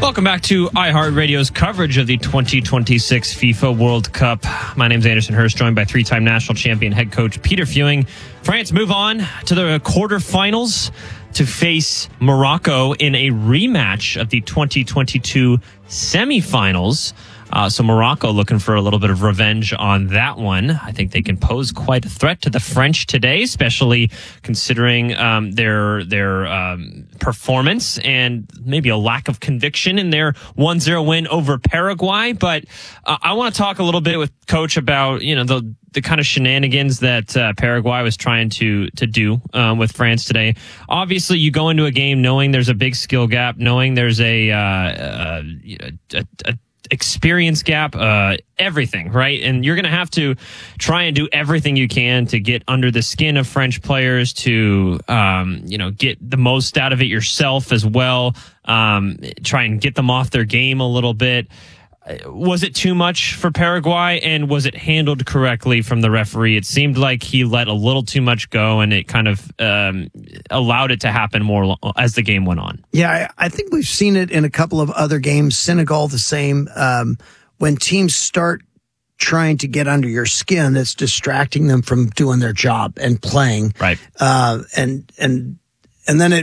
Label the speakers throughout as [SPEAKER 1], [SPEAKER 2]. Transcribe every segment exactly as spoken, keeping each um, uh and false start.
[SPEAKER 1] Welcome back to iHeartRadio's coverage of the twenty twenty-six FIFA World Cup. My name's Anderson Hurst, joined by three-time national champion head coach Peter Fewing. France move on to the quarterfinals to face Morocco in a rematch of the twenty twenty-two semifinals. Uh, so Morocco looking for a little bit of revenge on that one. I think they can pose quite a threat to the French today, especially considering um, their their um, performance and maybe a lack of conviction in their one zero win over Paraguay. But uh, I want to talk a little bit with Coach about, you know, the the kind of shenanigans that uh, Paraguay was trying to to do um, with France today. Obviously, you go into a game knowing there's a big skill gap, knowing there's a, uh, uh, a, a experience gap, uh, everything, right? And you're going to have to try and do everything you can to get under the skin of French players, to, um, you know, get the most out of it yourself as well. Um, try and get them off their game a little bit. Was it too much for Paraguay, and was it handled correctly from the referee? It seemed like he let a little too much go, and it kind of um, allowed it to happen more as the game went on.
[SPEAKER 2] Yeah, I, I think we've seen it in a couple of other games. Senegal, the same. Um, when teams start trying to get under your skin, it's distracting them from doing their job and playing.
[SPEAKER 1] Right.
[SPEAKER 2] Uh, and and and then it.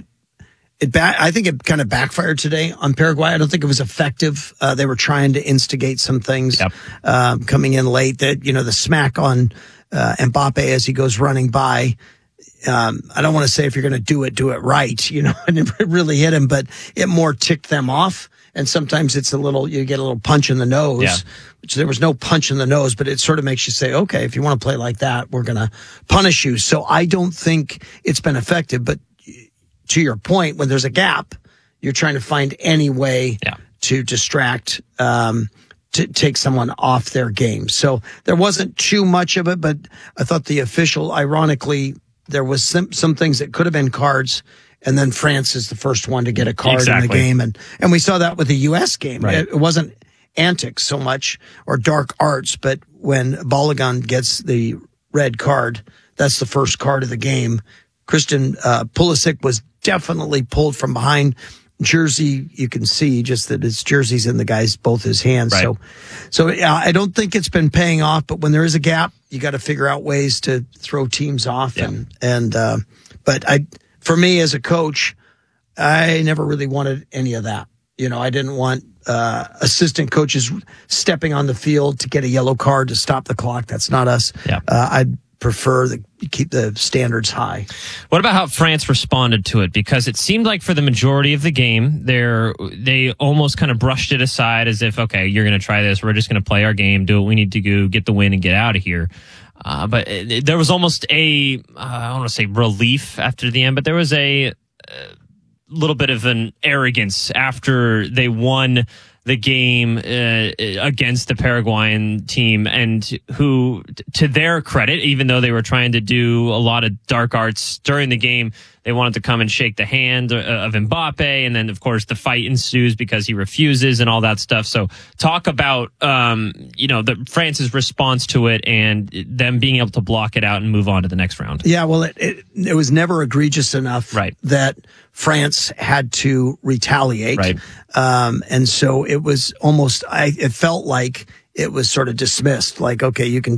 [SPEAKER 2] It ba- I think it kind of backfired today on Paraguay. I don't think it was effective. Uh, they were trying to instigate some things
[SPEAKER 1] yep.
[SPEAKER 2] um, coming in late. That, you know, the smack on uh, Mbappe as he goes running by. Um, I don't want to say if you're going to do it, do it right, you know, and it really hit him, but it more ticked them off. And sometimes it's a little, you get a little punch in the nose,
[SPEAKER 1] yeah.
[SPEAKER 2] which there was no punch in the nose, but it sort of makes you say, okay, if you want to play like that, we're going to punish you. So I don't think it's been effective, but to your point, when there's a gap, you're trying to find any way
[SPEAKER 1] yeah.
[SPEAKER 2] to distract, um, to take someone off their game. So there wasn't too much of it, but I thought the official, ironically, there was some, some things that could have been cards, and then France is the first one to get a card
[SPEAKER 1] exactly.
[SPEAKER 2] in the game. And, and we saw that with the U S game.
[SPEAKER 1] Right.
[SPEAKER 2] It, it wasn't antics so much or dark arts, but when Balogun gets the red card, that's the first card of the game. Christian uh, Pulisic was definitely pulled from behind. Jersey, you can see just that his jersey's in the guy's both his hands.
[SPEAKER 1] Right.
[SPEAKER 2] So, so yeah, I don't think it's been paying off. But when there is a gap, you got to figure out ways to throw teams off.
[SPEAKER 1] Yeah.
[SPEAKER 2] And and uh, but I, for me as a coach, I never really wanted any of that. You know, I didn't want uh, assistant coaches stepping on the field to get a yellow card to stop the clock. That's not us.
[SPEAKER 1] Yeah.
[SPEAKER 2] Uh, I'd prefer to keep the standards high.
[SPEAKER 1] What about how France responded to it? Because it seemed like for the majority of the game, they're, they almost kind of brushed it aside as if, okay, you're going to try this. We're just going to play our game, do what we need to do, get the win and get out of here. Uh, but it, it, there was almost a, uh, I don't want to say relief after the end, but there was a, a little bit of an arrogance after they won the game uh, against the Paraguayan team, and who, to their credit, even though they were trying to do a lot of dark arts during the game, they wanted to come and shake the hand of Mbappe, and then, of course, the fight ensues because he refuses and all that stuff. So talk about, um, you know, the France's response to it and them being able to block it out and move on to the next round.
[SPEAKER 2] Yeah, well, it, it, it was never egregious enough
[SPEAKER 1] right.
[SPEAKER 2] that France had to retaliate.
[SPEAKER 1] Right.
[SPEAKER 2] Um, and so it was almost, I, it felt like it was sort of dismissed, like, okay, you can